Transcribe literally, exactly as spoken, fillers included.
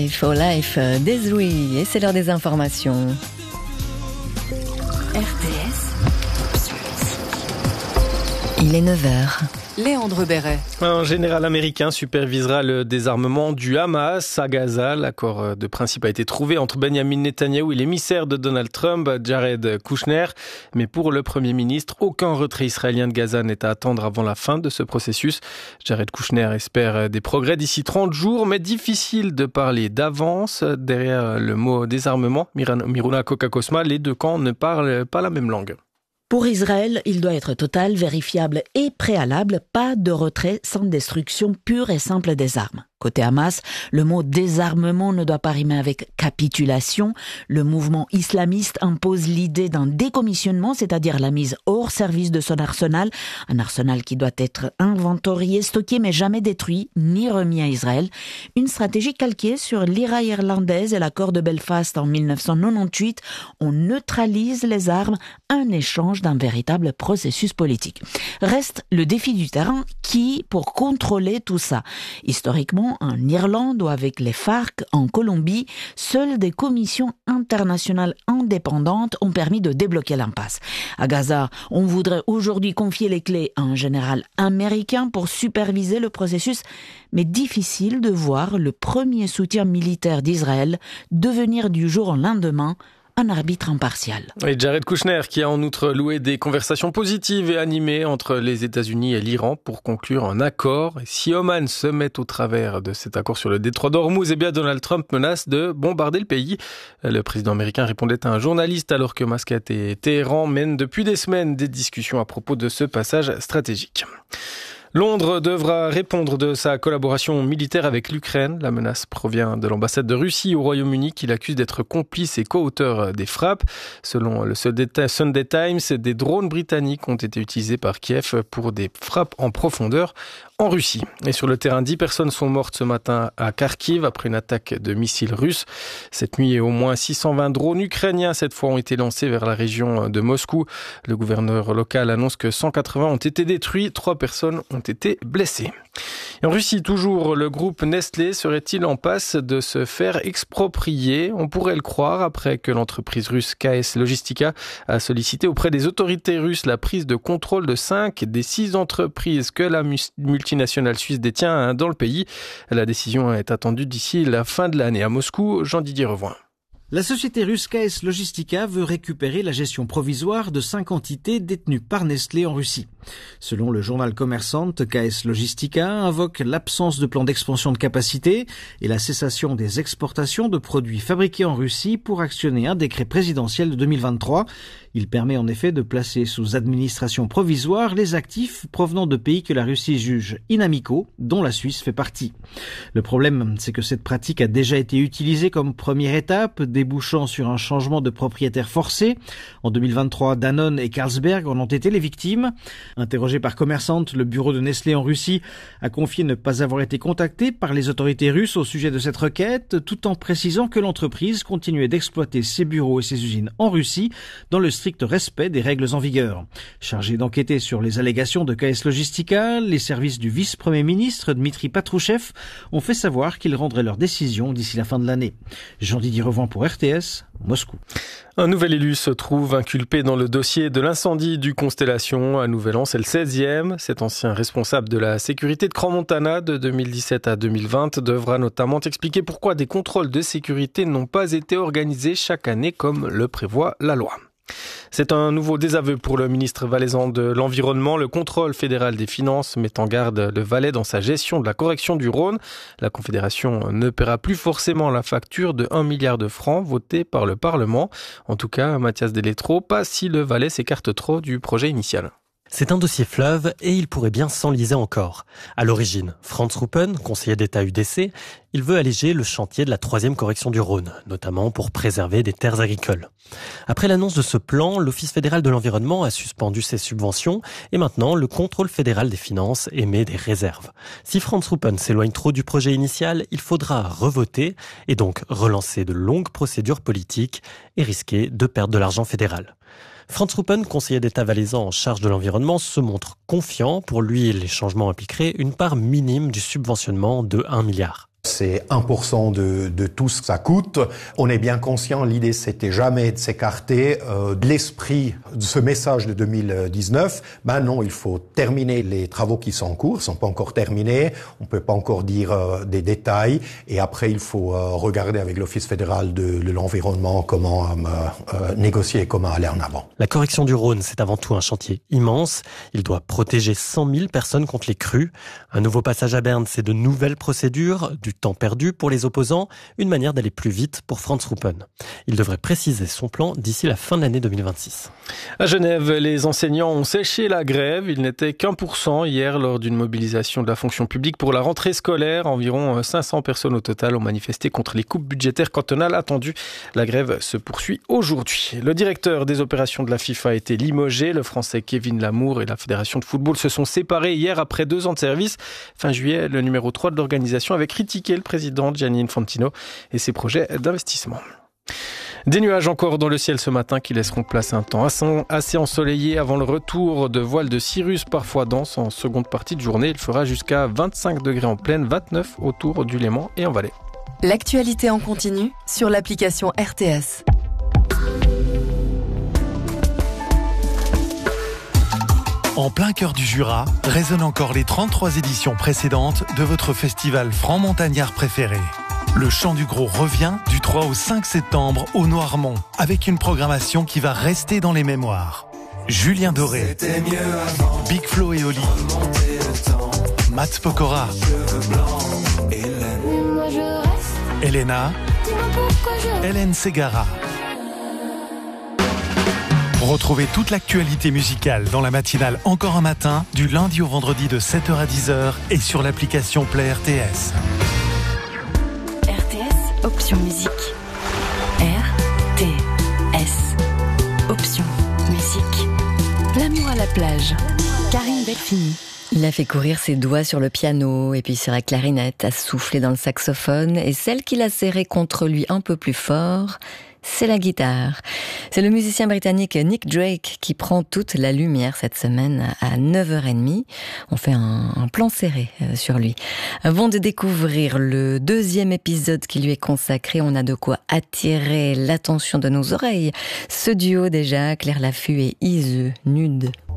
For Life, Desiree, et c'est l'heure des informations. R T S. Il est neuf heures. Léandre Béret. Un général américain supervisera le désarmement du Hamas à Gaza. L'accord de principe a été trouvé entre Benjamin Netanyahou et l'émissaire de Donald Trump, Jared Kushner. Mais pour le Premier ministre, aucun retrait israélien de Gaza n'est à attendre avant la fin de ce processus. Jared Kushner espère des progrès d'ici trente jours, mais difficile de parler d'avance. Derrière le mot désarmement, Miruna Kokakosma, les deux camps ne parlent pas la même langue. Pour Israël, il doit être total, vérifiable et préalable, pas de retrait sans destruction pure et simple des armes. Côté Hamas, le mot désarmement ne doit pas rimer avec capitulation. Le mouvement islamiste impose l'idée d'un décommissionnement, c'est-à-dire la mise hors service de son arsenal. Un arsenal qui doit être inventorié, stocké, mais jamais détruit, ni remis à Israël. Une stratégie calquée sur l'I R A irlandaise et l'accord de Belfast en dix-neuf cent quatre-vingt-dix-huit. On neutralise les armes, un échange d'un véritable processus politique. Reste le défi du terrain, qui pour contrôler tout ça? Historiquement, en Irlande ou avec les FARC en Colombie, seules des commissions internationales indépendantes ont permis de débloquer l'impasse. À Gaza, on voudrait aujourd'hui confier les clés à un général américain pour superviser le processus, mais difficile de voir le premier soutien militaire d'Israël devenir du jour au lendemain un arbitre impartial. Et Jared Kushner qui a en outre loué des conversations positives et animées entre les États-Unis et l'Iran pour conclure un accord. Et si Oman se met au travers de cet accord sur le détroit d'Ormuz, eh bien Donald Trump menace de bombarder le pays. Le président américain répondait à un journaliste alors que Mascate et Téhéran mènent depuis des semaines des discussions à propos de ce passage stratégique. Londres devra répondre de sa collaboration militaire avec l'Ukraine. La menace provient de l'ambassade de Russie au Royaume-Uni qui l'accuse d'être complice et co-auteur des frappes. Selon le Sunday Times, des drones britanniques ont été utilisés par Kiev pour des frappes en profondeur en Russie. Et sur le terrain, dix personnes sont mortes ce matin à Kharkiv après une attaque de missiles russes. Cette nuit, au moins six cent vingt drones ukrainiens cette fois ont été lancés vers la région de Moscou. Le gouverneur local annonce que cent quatre-vingts ont été détruits, trois personnes ont été blessées. Et en Russie, toujours, le groupe Nestlé serait-il en passe de se faire exproprier? On pourrait le croire après que l'entreprise russe K S Logistica a sollicité auprès des autorités russes la prise de contrôle de cinq des six entreprises que la multinationale suisse détient dans le pays. La décision est attendue d'ici la fin de l'année. À Moscou, Jean-Didier Revoin. La société russe K S Logistica veut récupérer la gestion provisoire de cinq entités détenues par Nestlé en Russie. Selon le journal Commerçant, K S Logistica invoque l'absence de plan d'expansion de capacité et la cessation des exportations de produits fabriqués en Russie pour actionner un décret présidentiel de deux mille vingt-trois. Il permet en effet de placer sous administration provisoire les actifs provenant de pays que la Russie juge inamicaux, dont la Suisse fait partie. Le problème, c'est que cette pratique a déjà été utilisée comme première étape, débouchant sur un changement de propriétaire forcé. En deux mille vingt-trois, Danone et Carlsberg en ont été les victimes. Interrogé par Commerçant, le bureau de Nestlé en Russie a confié ne pas avoir été contacté par les autorités russes au sujet de cette requête, tout en précisant que l'entreprise continuait d'exploiter ses bureaux et ses usines en Russie dans le strict respect des règles en vigueur. Chargé d'enquêter sur les allégations de K S Logistica, les services du vice-premier ministre Dmitri Patrouchev ont fait savoir qu'ils rendraient leur décision d'ici la fin de l'année. Jean-Didier Revoin pour R T S, Moscou. Un nouvel élu se trouve inculpé dans le dossier de l'incendie du Constellation. À Nouvel-An, c'est le seizième. Cet ancien responsable de la sécurité de Crans-Montana de deux mille dix-sept à deux mille vingt devra notamment expliquer pourquoi des contrôles de sécurité n'ont pas été organisés chaque année comme le prévoit la loi. C'est un nouveau désaveu pour le ministre valaisan de l'Environnement. Le contrôle fédéral des finances met en garde le Valais dans sa gestion de la correction du Rhône. La Confédération ne paiera plus forcément la facture de un milliard de francs votée par le Parlement. En tout cas, Mathias Deletro, pas si le Valais s'écarte trop du projet initial. C'est un dossier fleuve et il pourrait bien s'enliser encore. À l'origine, Franz Ruppen, conseiller d'État U D C, il veut alléger le chantier de la troisième correction du Rhône, notamment pour préserver des terres agricoles. Après l'annonce de ce plan, l'Office fédéral de l'environnement a suspendu ses subventions et maintenant le contrôle fédéral des finances émet des réserves. Si Franz Ruppen s'éloigne trop du projet initial, il faudra revoter et donc relancer de longues procédures politiques et risquer de perdre de l'argent fédéral. Franz Ruppen, conseiller d'État valaisan en charge de l'environnement, se montre confiant. Pour lui, les changements impliqueraient une part minime du subventionnement de un milliard. C'est un pour cent de, de tout ce que ça coûte. On est bien conscient, l'idée c'était jamais de s'écarter euh, de l'esprit de ce message de deux mille dix-neuf. Ben non, il faut terminer les travaux qui sont en cours, ils sont pas encore terminés, on peut pas encore dire euh, des détails, et après il faut euh, regarder avec l'Office fédéral de, de l'environnement comment euh, euh, négocier et comment aller en avant. La correction du Rhône, c'est avant tout un chantier immense. Il doit protéger cent mille personnes contre les crues. Un nouveau passage à Berne, c'est de nouvelles procédures, du temps perdu pour les opposants, une manière d'aller plus vite pour Franz Ruppen. Il devrait préciser son plan d'ici la fin de l'année deux mille vingt-six. À Genève, les enseignants ont séché la grève. Il n'était qu'un pour cent hier lors d'une mobilisation de la fonction publique pour la rentrée scolaire. Environ cinq cents personnes au total ont manifesté contre les coupes budgétaires cantonales attendues. La grève se poursuit aujourd'hui. Le directeur des opérations de la FIFA a été limogé. Le Français Kevin Lamour et la Fédération de football se sont séparés hier après deux ans de service. Fin juillet, le numéro trois de l'organisation avait critiqué le président Gianni Infantino et ses projets d'investissement. Des nuages encore dans le ciel ce matin qui laisseront place à un temps assez ensoleillé avant le retour de voiles de cirrus parfois denses en seconde partie de journée. Il fera jusqu'à vingt-cinq degrés en plaine, vingt-neuf autour du Léman et en Valais. L'actualité en continu sur l'application R T S. En plein cœur du Jura, résonnent encore les trente-trois éditions précédentes de votre festival franc-montagnard préféré. Le Chant du Gros revient du trois au cinq septembre au Noirmont, avec une programmation qui va rester dans les mémoires. Julien Doré, Big Flo et Oli, Matt Pokora, Elena, Hélène Ségara. Retrouvez toute l'actualité musicale dans la matinale Encore un matin, du lundi au vendredi de sept heures à dix heures et sur l'application Play R T S. R T S, option musique. R T S, option musique. L'amour à la plage. Karine Delphini. Il a fait courir ses doigts sur le piano et puis sur la clarinette, a soufflé dans le saxophone, et celle qu'il a serrée contre lui un peu plus fort, c'est la guitare. C'est le musicien britannique Nick Drake qui prend toute la lumière cette semaine à neuf heures trente. On fait un, un plan serré sur lui. Avant de découvrir le deuxième épisode qui lui est consacré, on a de quoi attirer l'attention de nos oreilles. Ce duo déjà, Claire Laffut et Izu, Nude.